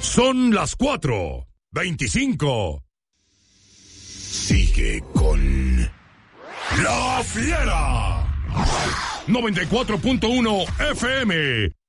Son las 4:25. Sigue con La Fiera. 94.1 FM.